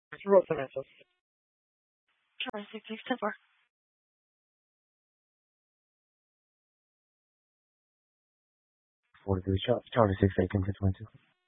Rural Financials. Charlie 6610 43 Charlie 68 10 22.